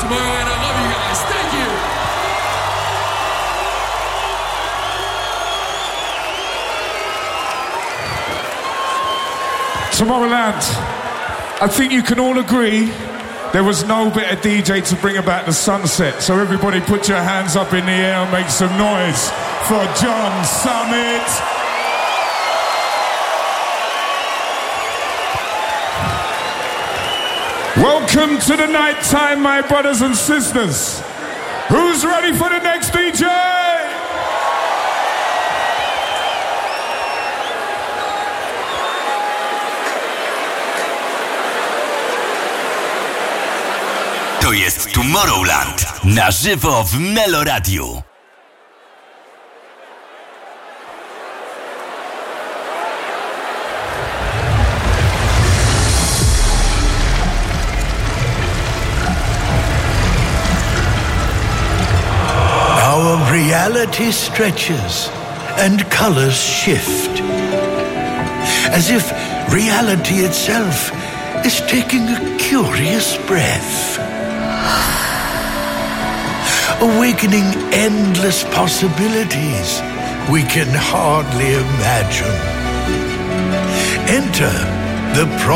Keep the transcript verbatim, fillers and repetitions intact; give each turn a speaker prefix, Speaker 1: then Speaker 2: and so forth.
Speaker 1: Tomorrowland. I love you guys. Thank you.
Speaker 2: Tomorrowland, I think you can all agree there was no better D J to bring about the sunset. So everybody put your hands up in the air and make some noise for John Summit. Welcome to the night time, my brothers and sisters. Who's ready for the next D J?
Speaker 3: To jest Tomorrowland na żywo w Meloradiu.
Speaker 4: Our reality stretches and colors shift, as if reality itself is taking a curious breath, awakening endless possibilities we can hardly imagine. Enter the